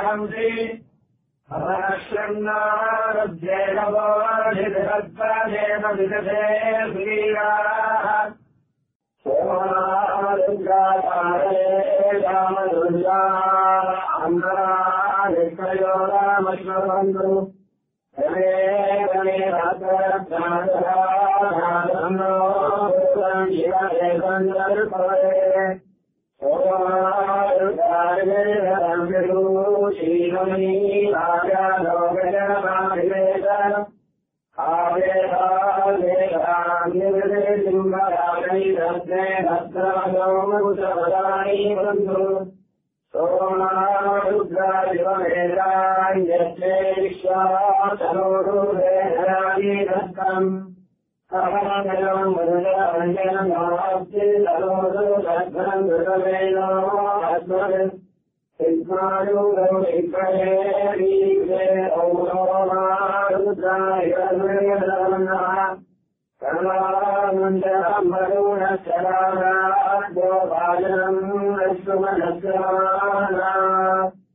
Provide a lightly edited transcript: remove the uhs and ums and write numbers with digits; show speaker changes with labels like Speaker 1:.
Speaker 1: अवश्यन्नारुद्येन विदधे श्रीराः सोमारुद्राकारे रामदुर्गा अम्बरादित्रयो रामश्वरन्तु गणे गणे रात्ररात्रराधनो शिवहे सन्दर्पवे सोमारुद्रारे रम्यगु श्रीमणी राजा लोकजनमाभिवेद आवेदावेदान्यविदे सिंहराजै रत्ने रत्नमसोमकुशपदानि बन्धु सोमारुद्रादिवमेदान्यस्ते विश्वासनोरुवेदराणि दत्तम् अहमजलम् मधुरञ्जनमास्ति तनोरु दत्तम् धृतमेनो अस्मत् सिद्धायुगौ शिखरे वीक्षे औरोमारुद्राय नमः करुणानन्दमरुणशराद्योपालनम् अश्वमनस्यमाना